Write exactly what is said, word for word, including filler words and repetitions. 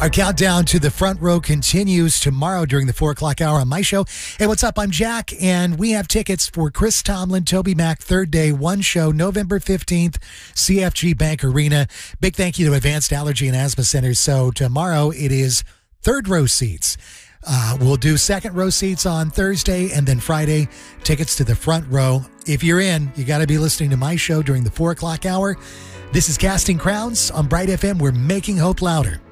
Our countdown to the front row continues tomorrow during the four o'clock hour on my show. Hey, what's up? I'm Jack, and we have tickets for Chris Tomlin, Toby Mac, third day, one show, November fifteenth, C F G Bank Arena. Big thank you to Advanced Allergy and Asthma Center. So tomorrow it is third row seats. Uh, we'll do second row seats on Thursday, and then Friday, tickets to the front row. If you're in, you got to be listening to my show during the four o'clock hour. This is Casting Crowns on Bright F M. We're making hope louder.